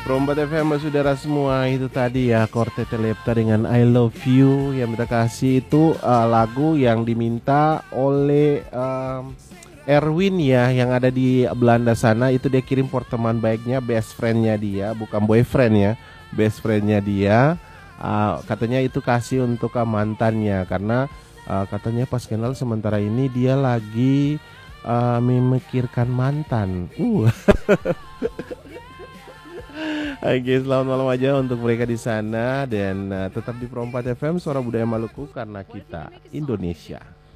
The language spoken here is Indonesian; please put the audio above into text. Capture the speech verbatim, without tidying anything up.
Perombat F M saudara semua, itu tadi ya Korte Telepta dengan I Love You yang kita kasih itu uh, lagu yang diminta oleh um, Erwin ya, yang ada di Belanda sana. Itu dia kirim for teman baiknya, best friendnya dia, bukan boyfriend ya, best friendnya dia. Uh, katanya itu kasih untuk uh, mantannya, karena uh, katanya pas kenal sementara ini dia lagi uh, memikirkan mantan. Uh. Oke, selamat malam aja untuk mereka di sana dan uh, tetap di Perompat F M, suara budaya Maluku karena kita Indonesia.